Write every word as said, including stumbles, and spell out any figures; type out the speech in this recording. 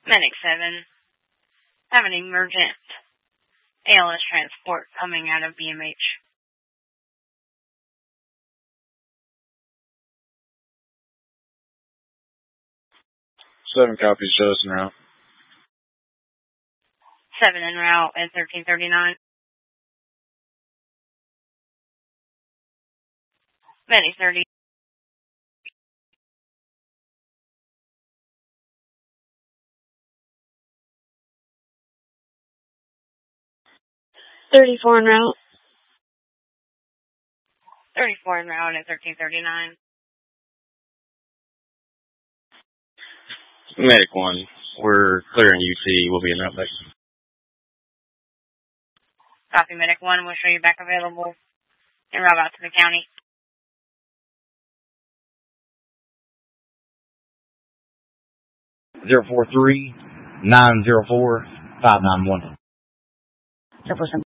Medic seven. Have an emergent A L S transport coming out of B M H. Seven copies, just en route. Seven en route at thirteen thirty-nine. Medic thirty. Thirty-four en route. Thirty-four en route at thirteen thirty-nine. Medic one, we're clearing U T. We'll be in route back. Copy, Medic one. We'll show you back available en route out to the county. Zero four three nine zero four five nine one.